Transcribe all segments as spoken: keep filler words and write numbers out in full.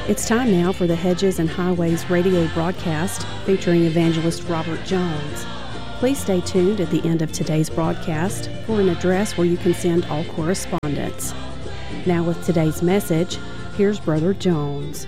It's time now for the Hedges and Highways radio broadcast featuring evangelist Robert Jones. Please stay tuned at the end of today's broadcast for an address where you can send all correspondence. Now with today's message, here's Brother Jones.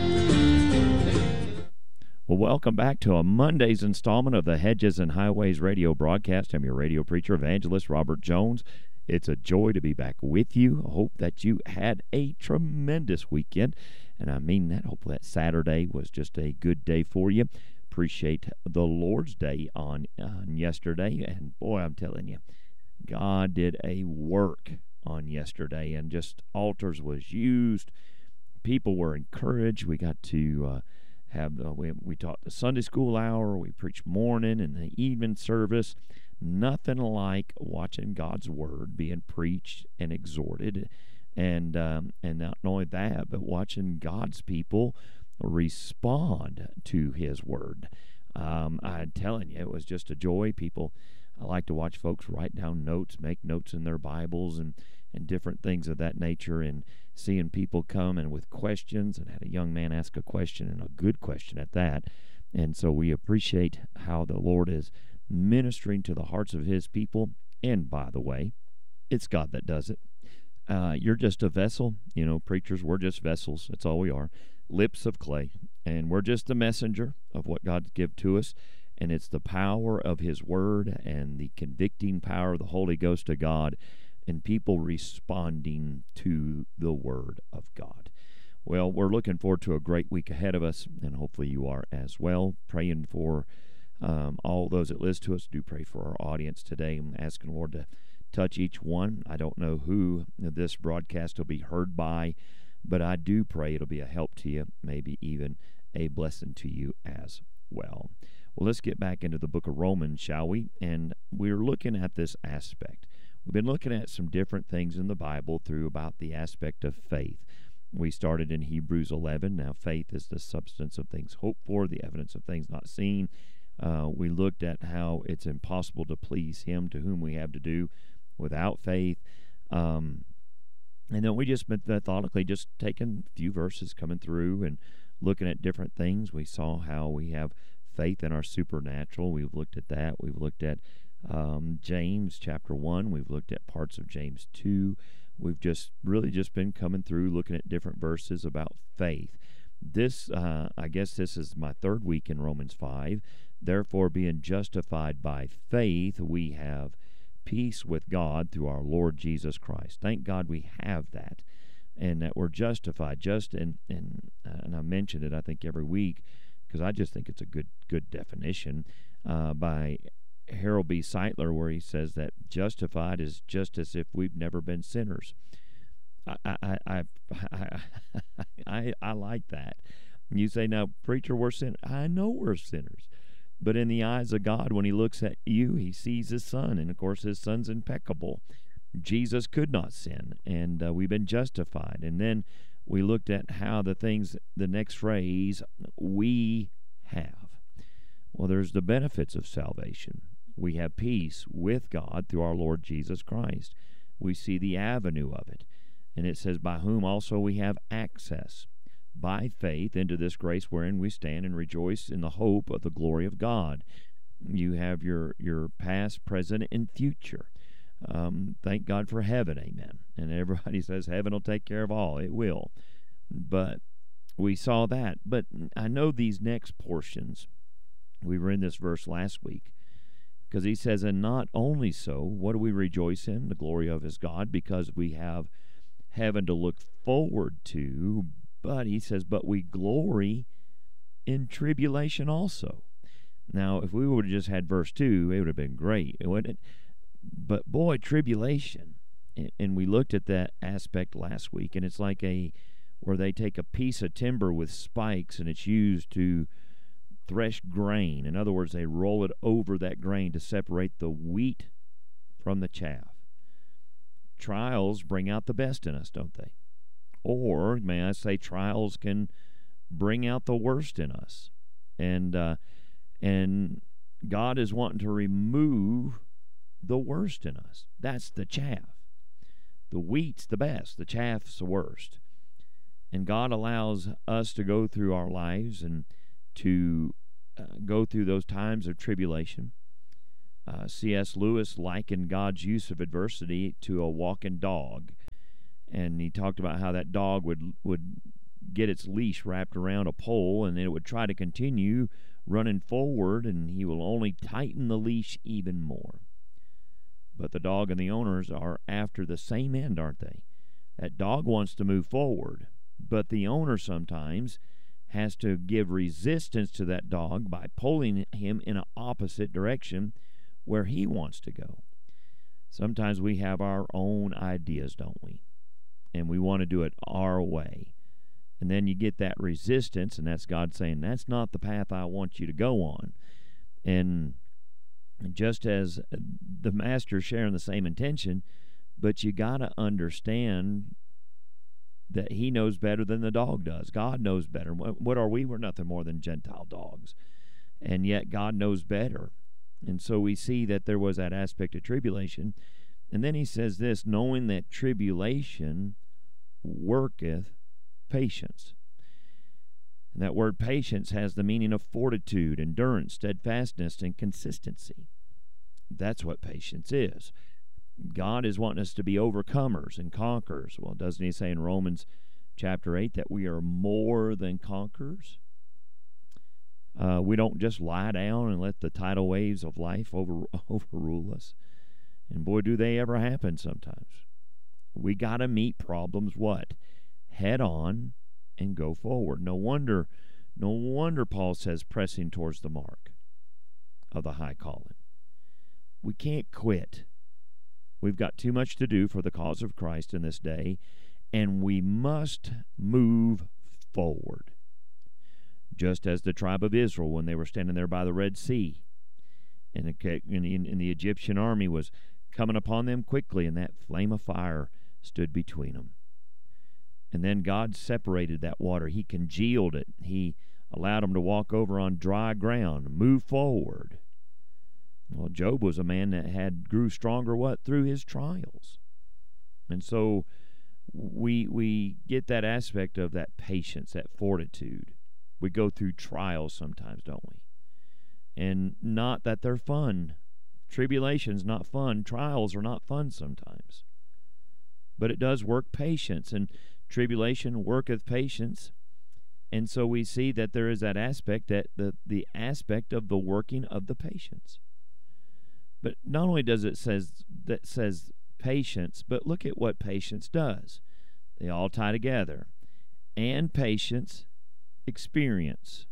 Well, welcome back to a Monday's installment of the Hedges and Highways radio broadcast. I'm your radio preacher, evangelist Robert Jones. It's a joy to be back with you. I hope that you had a tremendous weekend, and I mean that. Hopefully that Saturday was just a good day for you. Appreciate the Lord's Day on, on yesterday, and boy, I'm telling you, God did a work on yesterday, and just altars was used. People were encouraged. We got to uh, have the, we, we taught the Sunday school hour. We preached morning and the evening service. Nothing like watching God's word being preached and exhorted, and um, and not only that, but watching God's people respond to His word. Um, I'm telling you, it was just a joy. People, I like to watch folks write down notes, make notes in their Bibles, and and different things of that nature, and seeing people come and with questions, and had a young man ask a question, and a good question at that. And so we appreciate how the Lord is ministering to the hearts of His people. And by the way, it's God that does it. Uh, you're just a vessel. You know, preachers, we're just vessels. That's all we are. Lips of clay. And we're just the messenger of what God's given to us. And it's the power of His word and the convicting power of the Holy Ghost of God and people responding to the word of God. Well, we're looking forward to a great week ahead of us, and hopefully you are as well. Praying for Um, all those that listen to us. Do pray for our audience today. I'm asking the Lord to touch each one. I don't know who this broadcast will be heard by, but I do pray it'll be a help to you, maybe even a blessing to you as well. Well, let's get back into the book of Romans, shall we? And we're looking at this aspect. We've been looking at some different things in the Bible through about the aspect of faith. We started in Hebrews eleven. Now, faith is the substance of things hoped for, the evidence of things not seen. Uh, we looked at how it's impossible to please Him to whom we have to do without faith. Um, and then we just methodically just taken a few verses coming through and looking at different things. We saw how we have faith in our supernatural. We've looked at that. We've looked at um, James chapter one. We've looked at parts of James two. We've just really just been coming through looking at different verses about faith. This, uh, I guess this is my third week in Romans five. Therefore, being justified by faith, we have peace with God through our Lord Jesus Christ. Thank God we have that, and that we're justified. Just and and uh, and I mention it, I think, every week, because I just think it's a good good definition uh, by Harold B. Seitler, where he says that justified is just as if we've never been sinners. I I I I, I, I like that. You say, now, preacher, we're sinners. I know we're sinners. But in the eyes of God, when He looks at you, He sees His Son. And, of course, His Son's impeccable. Jesus could not sin, and uh, we've been justified. And then we looked at how the things, the next phrase, we have. Well, there's the benefits of salvation. We have peace with God through our Lord Jesus Christ. We see the avenue of it. And it says, by whom also we have access by faith into this grace wherein we stand and rejoice in the hope of the glory of God. You have your, your past, present, and future. Um, thank God for heaven, amen. And everybody says heaven will take care of all. It will. But we saw that. But I know these next portions, we were in this verse last week, because he says, and not only so, what do we rejoice in? The glory of His God, because we have heaven to look forward to. But he says, but we glory in tribulation also. Now, if we would have just had verse two, it would have been great, wouldn't it? But boy, tribulation. And we looked at that aspect last week, and it's like a, where they take a piece of timber with spikes, and it's used to thresh grain. In other words, they roll it over that grain to separate the wheat from the chaff. Trials bring out the best in us, don't they? Or, may I say, trials can bring out the worst in us. And uh, and God is wanting to remove the worst in us. That's the chaff. The wheat's the best. The chaff's the worst. And God allows us to go through our lives and to uh, go through those times of tribulation. Uh, C S Lewis likened God's use of adversity to a walking dog. And he talked about how that dog would would get its leash wrapped around a pole, and then it would try to continue running forward, and he will only tighten the leash even more. But the dog and the owners are after the same end, aren't they? That dog wants to move forward, but the owner sometimes has to give resistance to that dog by pulling him in an opposite direction where he wants to go. Sometimes we have our own ideas, don't we? And we want to do it our way. And then you get that resistance, and that's God saying, that's not the path I want you to go on. And just as the master's sharing the same intention, but you got to understand that he knows better than the dog does. God knows better. What are we? We're nothing more than Gentile dogs. And yet God knows better. And so we see that there was that aspect of tribulation. And then he says this, knowing that tribulation worketh patience. And that word patience has the meaning of fortitude, endurance, steadfastness, and consistency. That's what patience is. God is wanting us to be overcomers and conquerors. Well, doesn't he say in Romans chapter eight that we are more than conquerors? Uh, we don't just lie down and let the tidal waves of life over, overrule us. And boy, do they ever happen sometimes. We got to meet problems, what? Head on and go forward. No wonder, no wonder Paul says pressing towards the mark of the high calling. We can't quit. We've got too much to do for the cause of Christ in this day, and we must move forward. Just as the tribe of Israel, when they were standing there by the Red Sea, and the, and the Egyptian army was coming upon them quickly, and that flame of fire stood between them. And then God separated that water. He congealed it. He allowed them to walk over on dry ground, move forward. Well, Job was a man that had grew stronger, what? Through his trials. And so we we get that aspect of that patience, that fortitude. We go through trials sometimes, don't we? And not that they're fun. Tribulation's not fun. Trials are not fun sometimes. But it does work patience, and tribulation worketh patience. And so we see that there is that aspect, that the, the aspect of the working of the patience. But not only does it says that says patience, but look at what patience does. They all tie together. And patience, experience.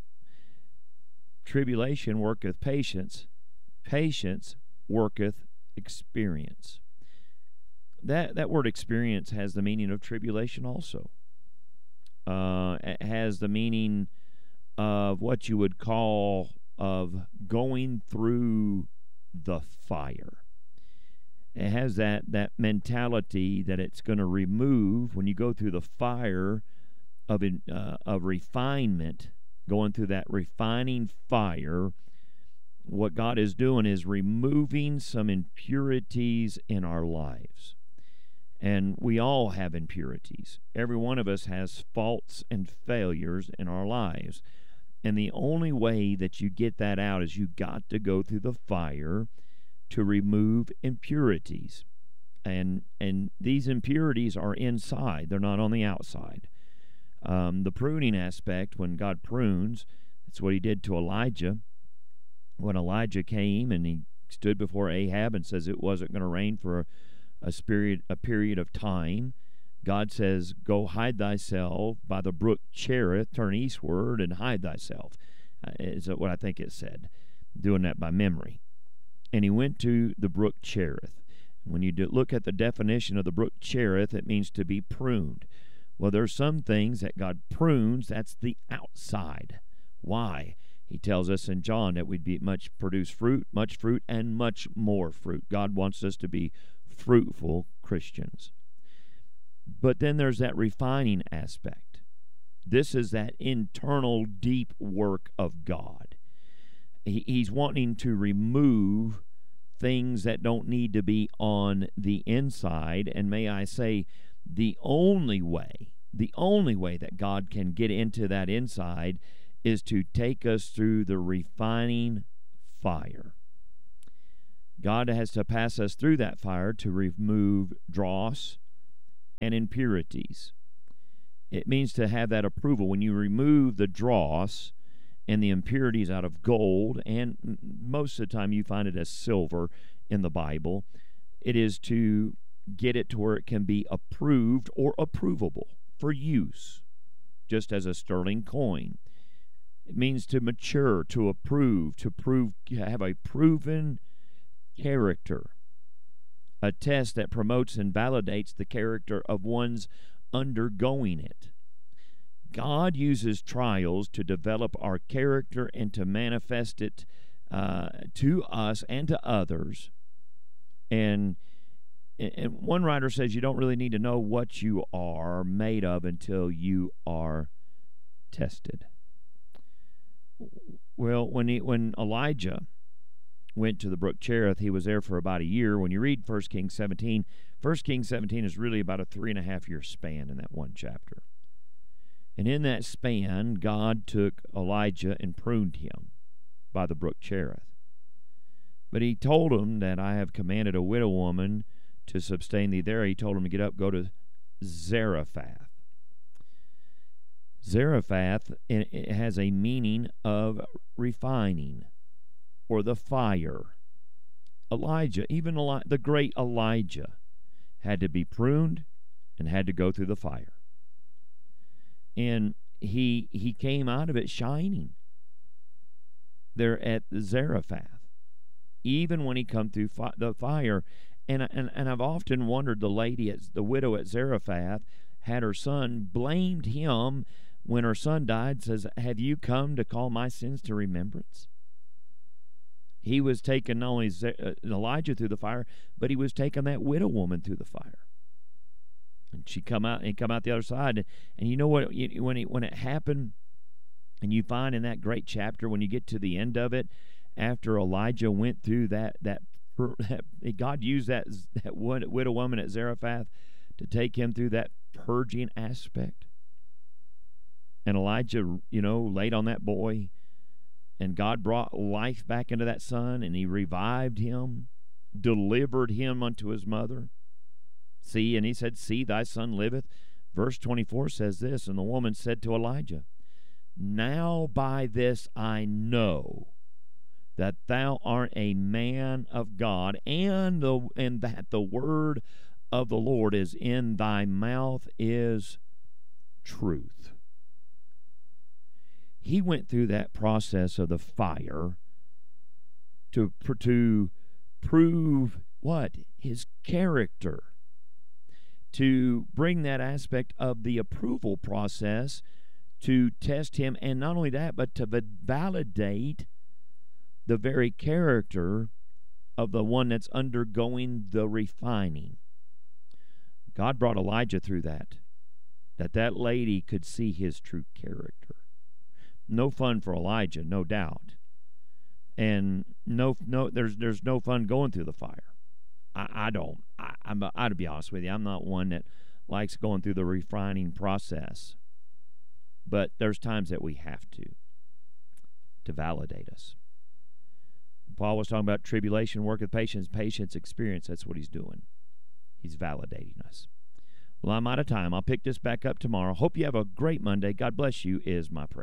Tribulation worketh patience. Patience worketh experience. That that word experience has the meaning of tribulation also. Uh, it has the meaning of what you would call of going through the fire. It has that, that mentality that it's going to remove when you go through the fire of, uh, of refinement, going through that refining fire. What God is doing is removing some impurities in our lives. And we all have impurities. Every one of us has faults and failures in our lives. And the only way that you get that out is you got to go through the fire to remove impurities. And and these impurities are inside. They're not on the outside. Um, the pruning aspect, when God prunes, that's what he did to Elijah. When Elijah came and he stood before Ahab and says it wasn't going to rain for a, a, period, a period of time, God says, go hide thyself by the brook Cherith, turn eastward and hide thyself, uh, is what I think it said, doing that by memory. And he went to the brook Cherith. When you do look at the definition of the brook Cherith, it means to be pruned. Well, there's some things that God prunes, that's the outside. Why? He tells us in John that we'd be much produce fruit, much fruit, and much more fruit. God wants us to be fruitful Christians. But then there's that refining aspect. This is that internal deep work of God. He, he's wanting to remove things that don't need to be on the inside. And may I say, the only way The only way that God can get into that inside is to take us through the refining fire. God has to pass us through that fire to remove dross and impurities. It means to have that approval. When you remove the dross and the impurities out of gold, and most of the time you find it as silver in the Bible, it is to get it to where it can be approved or approvable for use, just as a sterling coin. It means to mature, to approve, to prove, have a proven character, a test that promotes and validates the character of one's undergoing it. God uses trials to develop our character and to manifest it uh, to us and to others. And, and one writer says you don't really need to know what you are made of until you are tested. Well, when he, when Elijah went to the brook Cherith, he was there for about a year. When you read First Kings seventeen, First Kings seventeen is really about a three and a half year span in that one chapter. And in that span, God took Elijah and pruned him by the brook Cherith. But he told him that I have commanded a widow woman to sustain thee there. He told him to get up, go to Zarephath. Zarephath, it has a meaning of refining or the fire. Elijah, even Eli- the great Elijah, had to be pruned and had to go through the fire. And he he came out of it shining there at Zarephath, even when he come through fi- the fire. And, and and I've often wondered, the lady, at, the widow at Zarephath, had her son, blamed him when her son died, says, have you come to call my sins to remembrance? He was taking not only Elijah through the fire, but he was taking that widow woman through the fire. And she come out and come out the other side. And, and you know what? When it, when it happened, and you find in that great chapter, when you get to the end of it, after Elijah went through that, that, that God used that, that widow woman at Zarephath to take him through that purging aspect. And Elijah, you know, laid on that boy, and God brought life back into that son, and he revived him, delivered him unto his mother. See, and he said, see, thy son liveth. Verse twenty-four says this, and the woman said to Elijah, now by this I know that thou art a man of God, and the and that the word of the Lord is in thy mouth is truth. He went through that process of the fire to, to prove what? His character. To bring that aspect of the approval process to test him, and not only that, but to validate the very character of the one that's undergoing the refining. God brought Elijah through that, that that lady could see his true character. No fun for Elijah, no doubt, and no, no, there's there's no fun going through the fire. I, I don't. I, I'm. I'd be honest with you. I'm not one that likes going through the refining process. But there's times that we have to, to validate us. Paul was talking about tribulation, work of patience, patience, experience. That's what he's doing. He's validating us. Well, I'm out of time. I'll pick this back up tomorrow. Hope you have a great Monday. God bless you is my prayer.